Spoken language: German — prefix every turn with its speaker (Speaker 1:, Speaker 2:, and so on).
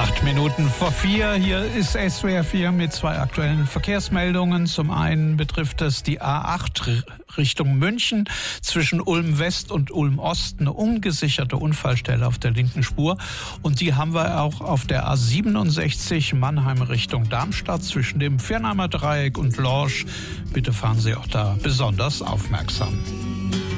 Speaker 1: 3:08. Hier ist SWR 4 mit 2 aktuellen Verkehrsmeldungen. Zum einen betrifft es die A8 Richtung München zwischen Ulm West und Ulm Ost, eine ungesicherte Unfallstelle auf der linken Spur. Und die haben wir auch auf der A67 Mannheim Richtung Darmstadt zwischen dem Viernheimer Dreieck und Lorsch. Bitte fahren Sie auch da besonders aufmerksam.